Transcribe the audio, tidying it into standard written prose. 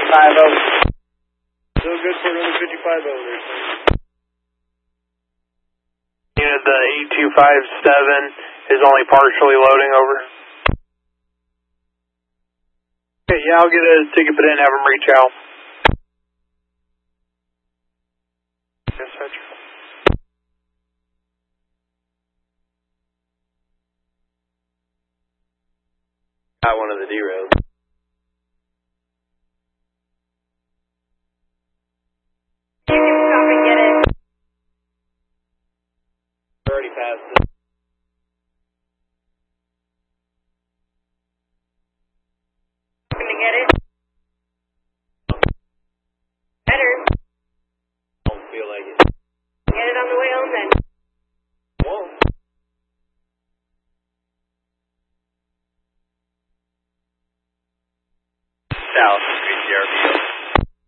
55 Still good for another 55 there. Unit, the 8257 is only partially loading, over. Okay, yeah, I'll get a ticket put in, have them reach out. Yes, sir. Got one of the derails. You can stop and get it. Already passed it. Going to get it. Better. Don't feel like it. Get it on the way home then. Won't. South, 3CRB.